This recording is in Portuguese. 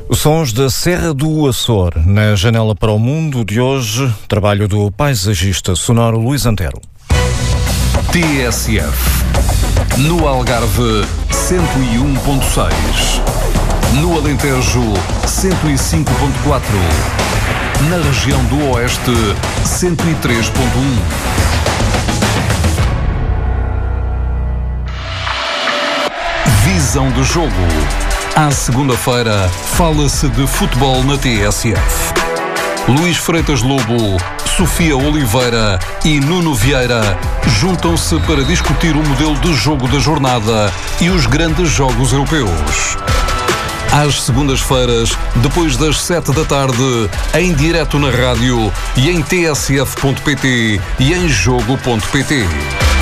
Sons da Serra do Açor, na Janela para o Mundo de hoje, trabalho do paisagista sonoro Luís Antero. TSF, no Algarve 101.6, no Alentejo 105.4, na região do Oeste 103.1. Visão do jogo. À segunda-feira, fala-se de futebol na TSF. Luís Freitas Lobo, Sofia Oliveira e Nuno Vieira juntam-se para discutir o modelo de jogo da jornada e os grandes jogos europeus. Às segundas-feiras, depois das 7 da tarde, em direto na rádio e em tsf.pt e em jogo.pt.